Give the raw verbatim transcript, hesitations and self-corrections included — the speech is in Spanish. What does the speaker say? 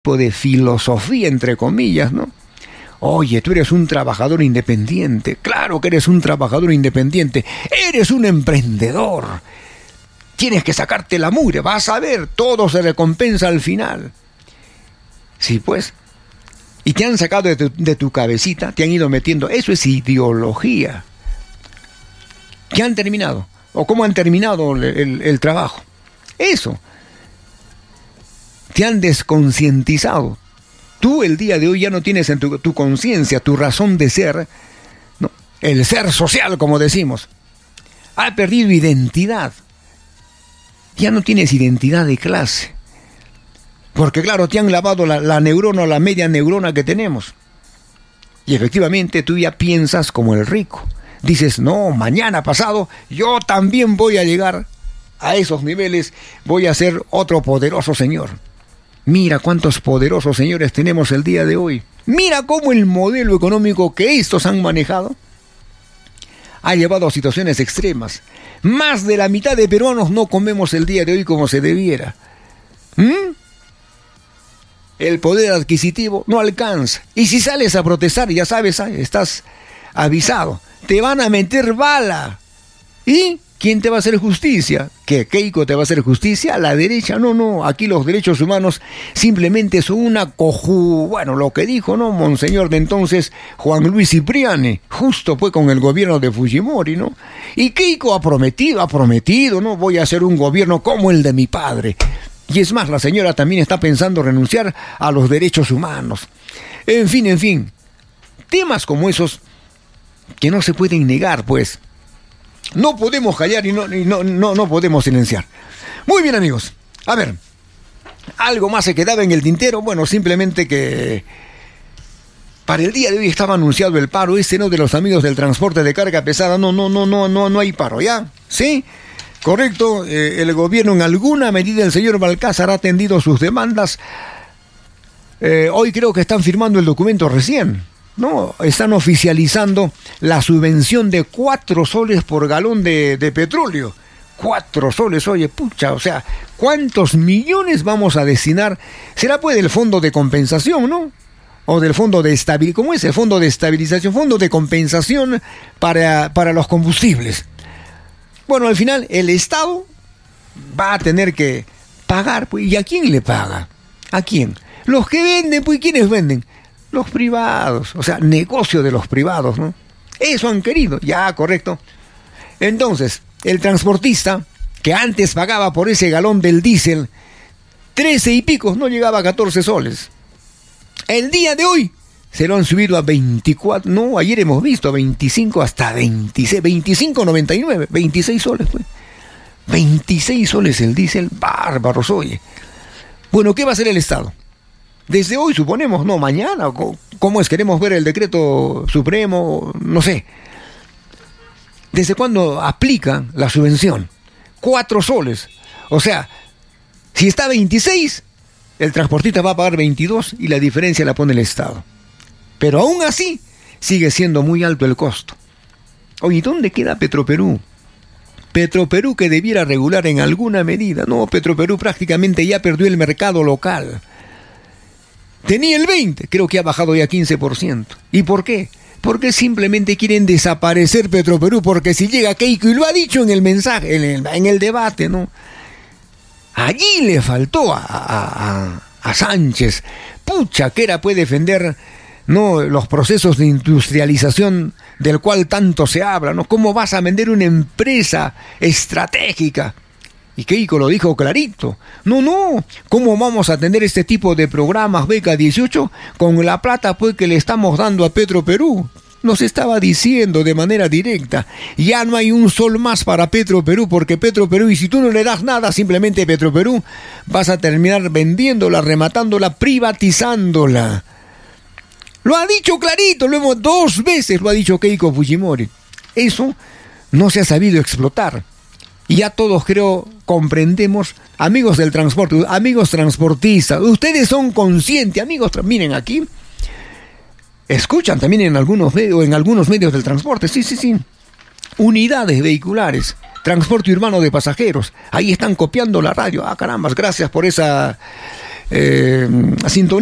de filosofía, entre comillas, ¿no? Oye, tú eres un trabajador independiente. Claro que eres un trabajador independiente. Eres un emprendedor. Tienes que sacarte la mugre. Vas a ver, todo se recompensa al final. Sí, pues. Y te han sacado de tu, de tu cabecita, te han ido metiendo. Eso es ideología. ¿Qué han terminado? ¿O cómo han terminado el, el, el trabajo? Eso. Te han desconcientizado. Tú el día de hoy ya no tienes en tu, tu conciencia, tu razón de ser, ¿no? El ser social, como decimos. Ha perdido identidad. Ya no tienes identidad de clase. Porque claro, te han lavado la, la neurona o la media neurona que tenemos. Y efectivamente tú ya piensas como el rico. Dices, no, mañana pasado yo también voy a llegar a esos niveles. Voy a ser otro poderoso señor. Mira cuántos poderosos señores tenemos el día de hoy. Mira cómo el modelo económico que estos han manejado ha llevado a situaciones extremas. Más de la mitad de peruanos no comemos el día de hoy como se debiera. ¿Mm? El poder adquisitivo no alcanza. Y si sales a protestar, ya sabes, estás avisado. Te van a meter bala. ¿Y quién te va a hacer justicia? ¿Qué? ¿Keiko te va a hacer justicia? ¿La derecha? No, no. Aquí los derechos humanos simplemente son una coju... Bueno, lo que dijo, ¿no? Monseñor de entonces, Juan Luis Cipriani. Justo fue con el gobierno de Fujimori, ¿no? Y Keiko ha prometido, ha prometido, ¿no? Voy a hacer un gobierno como el de mi padre. Y es más, la señora también está pensando renunciar a los derechos humanos. En fin, en fin. Temas como esos que no se pueden negar, pues. No podemos callar y no, y no, no, no podemos silenciar. Muy bien, amigos. A ver, algo más se quedaba en el tintero. Bueno, simplemente que para el día de hoy estaba anunciado el paro este, ¿no? De los amigos del transporte de carga pesada. No, no, no, no, no, no hay paro, ¿ya? ¿Sí? Correcto. Eh, el gobierno en alguna medida, el señor Balcázar ha atendido sus demandas. Eh, hoy creo que están firmando el documento recién. No, están oficializando la subvención de cuatro soles por galón de, de petróleo. Cuatro soles, oye, pucha, o sea, ¿cuántos millones vamos a destinar? ¿Será pues del fondo de compensación, no? O del fondo de estabilización, ¿cómo es el fondo de estabilización? Fondo de compensación para, para los combustibles. Bueno, al final el Estado va a tener que pagar, pues, ¿y a quién le paga? ¿A quién? Los que venden, pues, ¿quiénes venden? Los privados, o sea, negocio de los privados, ¿no? Eso han querido, ya, correcto. Entonces, el transportista, que antes pagaba por ese galón del diésel trece y pico, no llegaba a catorce soles. El día de hoy se lo han subido a veinticuatro, no, ayer hemos visto a veinticinco hasta veintiséis, veinticinco noventa y nueve, veintiséis soles, pues. veintiséis soles el diésel, bárbaros, oye. Bueno, ¿qué va a hacer el Estado? Desde hoy, suponemos, no, mañana, ¿cómo es? Queremos ver el decreto supremo, no sé. ¿Desde cuándo aplican la subvención? Cuatro soles. O sea, si está veintiséis, el transportista va a pagar veintidós y la diferencia la pone el Estado. Pero aún así, sigue siendo muy alto el costo. Oye, ¿dónde queda Petroperú? Petroperú que debiera regular en alguna medida. No, Petroperú prácticamente ya perdió el mercado local. Tenía el veinte, creo que ha bajado ya quince por ciento. ¿Y por qué? Porque simplemente quieren desaparecer Petroperú, porque si llega Keiko, y lo ha dicho en el mensaje, en el, en el debate, ¿no? Allí le faltó a, a, a, a Sánchez. Pucha, que era puede defender, ¿no?, los procesos de industrialización del cual tanto se habla, ¿no? ¿Cómo vas a vender una empresa estratégica? Y Keiko lo dijo clarito. No, no, ¿cómo vamos a tener este tipo de programas Beca dieciocho con la plata pues que le estamos dando a Petroperú? Nos estaba diciendo de manera directa, ya no hay un sol más para Petroperú, porque Petroperú, y si tú no le das nada, simplemente Petroperú, vas a terminar vendiéndola, rematándola, privatizándola. Lo ha dicho clarito, lo hemos dos veces lo ha dicho Keiko Fujimori. Eso no se ha sabido explotar. Y ya todos, creo, comprendemos, amigos del transporte, amigos transportistas, ustedes son conscientes, amigos, miren aquí, escuchan también en algunos medios, en algunos medios del transporte, sí, sí, sí, unidades vehiculares, transporte urbano de pasajeros, ahí están copiando la radio. Ah, carambas, gracias por esa eh, sintonía